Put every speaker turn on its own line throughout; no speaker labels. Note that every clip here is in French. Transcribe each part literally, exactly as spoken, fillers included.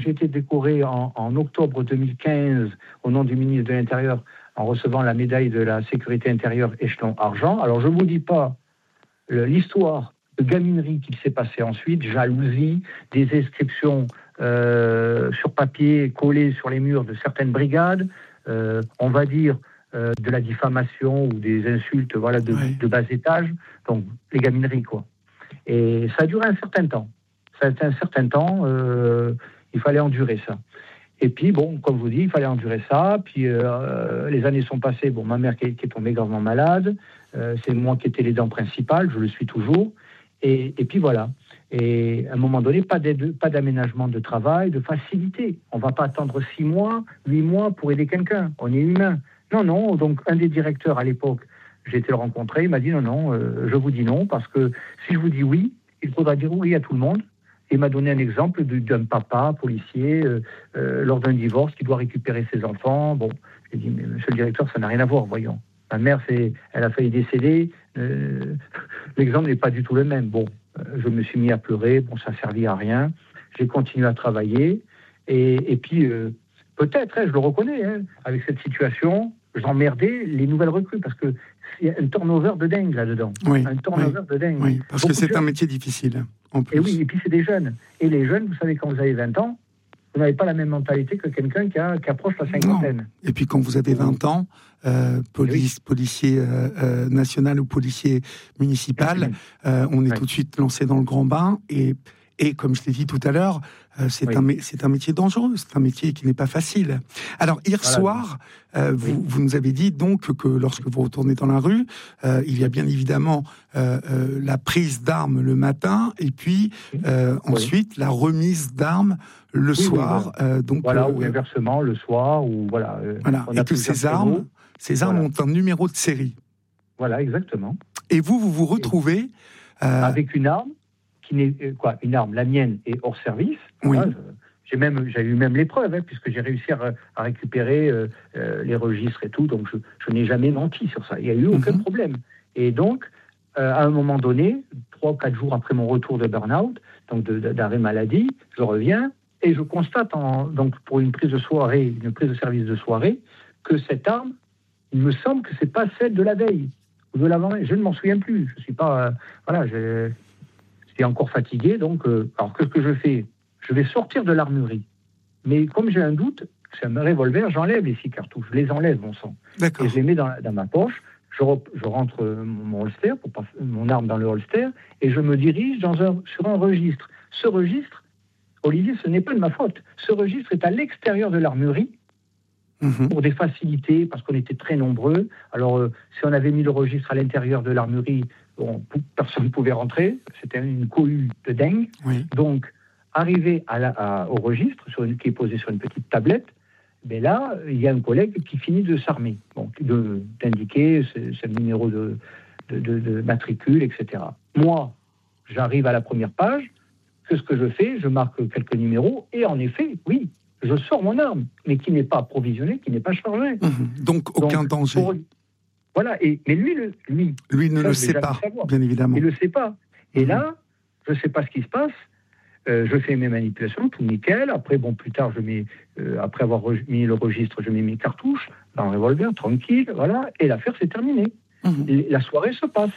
J'ai été décoré en, en octobre deux mille quinze au nom du ministre de l'Intérieur en recevant la médaille de la sécurité intérieure échelon argent. Alors je ne vous dis pas l'histoire de gaminerie qu'il s'est passé ensuite, jalousie, des inscriptions euh, sur papier collées sur les murs de certaines brigades, euh, on va dire euh, de la diffamation ou des insultes voilà, de, oui. de bas étage, donc les gamineries quoi. Et ça a duré un certain temps. Ça a été un certain temps, euh, il fallait endurer ça. Et puis, bon, comme je vous dis, il fallait endurer ça. Puis, euh, les années sont passées. Bon, ma mère qui est, qui est tombée gravement malade. Euh, c'est moi qui étais l'aidant principal. Je le suis toujours. Et, et puis, voilà. Et à un moment donné, pas, d'aide, pas d'aménagement de travail, de facilité. On ne va pas attendre six mois, huit mois pour aider quelqu'un. On est humain. Non, non. Donc, un des directeurs à l'époque, j'ai été le rencontrer. Il m'a dit non, non, euh, je vous dis non. Parce que si je vous dis oui, il faudra dire oui à tout le monde. Il m'a donné un exemple de, d'un papa policier euh, euh, lors d'un divorce qui doit récupérer ses enfants. Bon, j'ai dit, mais monsieur le directeur, ça n'a rien à voir, voyons. Ma mère, c'est, elle a failli décéder. Euh, l'exemple n'est pas du tout le même. Bon, euh, je me suis mis à pleurer. Bon, ça ne servit à rien. J'ai continué à travailler. Et, et puis, euh, peut-être, hein, je le reconnais, hein, avec cette situation, j'emmerdais les nouvelles recrues parce que il y a un turnover de dingue là-dedans.
Oui,
un turnover
oui,
de dingue.
oui, parce
Beaucoup
que c'est
de
un
jeunes.
métier difficile, en plus.
Et oui, et puis c'est des jeunes. Et les jeunes, vous savez, quand vous avez vingt ans, vous n'avez pas la même mentalité que quelqu'un qui, a, qui approche la cinquantaine.
Non. Et puis quand vous avez vingt ans, euh, police, oui. policier euh, euh, national ou policier municipal, euh, on est oui. tout de suite lancé dans le grand bain. Et, et comme je l'ai dit tout à l'heure, euh, c'est, oui. un, c'est un métier dangereux, c'est un métier qui n'est pas facile. Alors hier voilà. soir, euh, vous, oui. vous nous avez dit donc que lorsque vous retournez dans la rue, euh, il y a bien évidemment euh, euh, la prise d'armes le matin et puis euh, oui. ensuite la remise d'armes le oui, soir.
Oui, voilà.
Euh, donc,
voilà,
euh,
ou inversement le soir, ou voilà. Euh,
voilà.
On
et
a
que ces armes, ces armes voilà. ont un numéro de série.
Voilà, exactement.
Et vous, vous vous retrouvez...
Euh... Avec une arme qui n'est quoi, une arme, la mienne est hors service.
Oui.
Voilà, je, j'ai même, j'ai eu même l'épreuve, hein, puisque j'ai réussi à, à récupérer euh, euh, les registres et tout, donc je, je n'ai jamais menti sur ça. Il n'y a eu aucun mm-hmm. problème. Et donc, euh, à un moment donné, trois ou quatre jours après mon retour de burn-out, donc de, de, d'arrêt maladie, je reviens et je constate, en, donc pour une prise de soirée, une prise de service de soirée, que cette arme, il me semble que c'est pas celle de la veille ou de l'avant-veille. Je ne m'en souviens plus. Je suis pas, euh, voilà, j'ai J'étais encore fatigué, donc, euh, alors qu'est-ce que je fais ? Je vais sortir de l'armurerie. Mais comme j'ai un doute, c'est un revolver, j'enlève les six cartouches. Je les enlève, mon sang.
D'accord.
Et je les mets dans, dans ma poche. Je, re, je rentre mon, mon holster, pour pas, mon arme dans le holster, et je me dirige dans un, sur un registre. Ce registre, Olivier, ce n'est pas de ma faute. Ce registre est à l'extérieur de l'armurerie, mmh. pour des facilités, parce qu'on était très nombreux. Alors, euh, si on avait mis le registre à l'intérieur de l'armurerie, bon, personne ne pouvait rentrer, c'était une cohue de dingue.
Oui.
Donc, arrivé à la, à, au registre, sur une, qui est posé sur une petite tablette, mais là, il y a un collègue qui finit de s'armer, donc de, d'indiquer c'est, c'est le numéro de, de, de, de matricule, et cetera. Moi, j'arrive à la première page, qu'est-ce que je fais ? Je marque quelques numéros, et en effet, oui, je sors mon arme, mais qui n'est pas approvisionnée, qui n'est pas chargée.
Mmh. Donc, aucun donc, danger. Pour...
Voilà, et, mais lui, le, lui,
lui ne ça, le sait pas, bien évidemment.
Il ne le sait pas. Et mmh. là, je ne sais pas ce qui se passe. Euh, je fais mes manipulations, tout nickel. Après, bon, plus tard, je mets, euh, après avoir re- mis le registre, je mets mes cartouches dans le revolver, tranquille, voilà. Et l'affaire, c'est terminé. Mmh. La soirée se passe.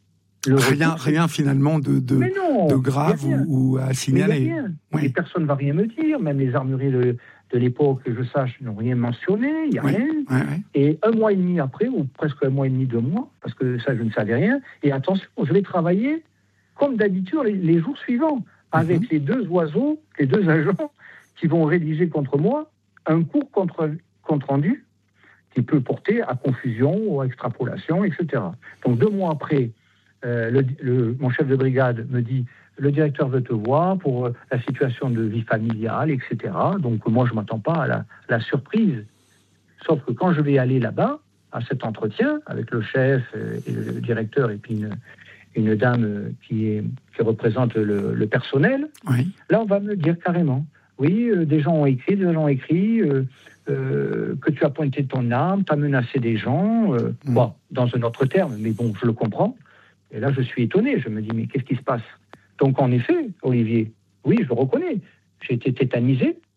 Le rien, retour, rien finalement de, de, non, de grave ou, ou à signaler.
Oui. Et personne ne va rien me dire. Même les armuriers de, de l'époque, que je sache, n'ont rien mentionné. Il n'y a oui. rien.
Oui, oui.
Et un mois et demi après, ou presque un mois et demi, deux mois, parce que ça, je ne savais rien. Et attention, je vais travailler comme d'habitude les, les jours suivants, avec mm-hmm. les deux oiseaux, les deux agents qui vont rédiger contre moi un court contre, compte rendu qui peut porter à confusion ou à extrapolation, et cetera. Donc deux mois après, euh, le, le, mon chef de brigade me dit « Le directeur veut te voir pour la situation de vie familiale, et cetera » Donc moi, je ne m'attends pas à la, la surprise. Sauf que quand je vais aller là-bas, à cet entretien, avec le chef et le directeur et puis une, une dame qui, est, qui représente le, le personnel,
oui.
là, on va me dire carrément « Oui, euh, des gens ont écrit, des gens ont écrit... Euh, Euh, que tu as pointé ton arme, tu as menacé des gens, euh, mmh. bon, dans un autre terme, mais bon, je le comprends. Et là, je suis étonné, je me dis, mais qu'est-ce qui se passe ? Donc, en effet, Olivier, oui, je le reconnais, j'ai été tétanisé.